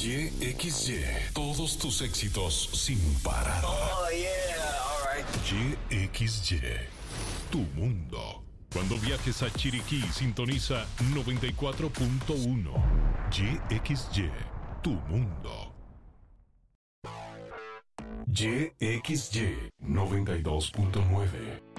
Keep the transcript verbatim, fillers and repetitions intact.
Y X Y. Todos tus éxitos sin parar. Oh, yeah. All right. Y X Y. Tu mundo. Cuando viajes a Chiriquí, sintoniza noventa y cuatro punto uno. Y X Y. Tu mundo. Y X Y noventa y dos punto nueve.